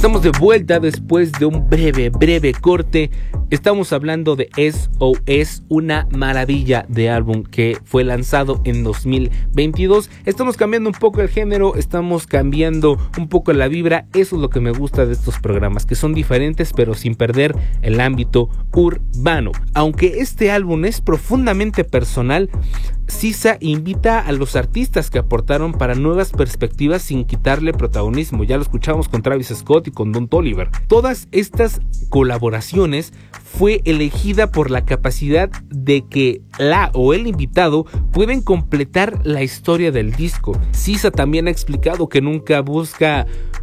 Estamos de vuelta después de un breve corte. Estamos hablando de SOS, una maravilla de álbum que fue lanzado en 2022. Estamos cambiando un poco el género, estamos cambiando un poco la vibra. Eso es lo que me gusta de estos programas, que son diferentes pero sin perder el ámbito urbano. Aunque este álbum es profundamente personal, Sisa invita a los artistas que aportaron para nuevas perspectivas sin quitarle protagonismo. Ya lo escuchamos con Travis Scott y con Don Toliver. Todas estas colaboraciones fue elegida por la capacidad de que la o el invitado pueden completar la historia del disco. Sisa también ha explicado que nunca busca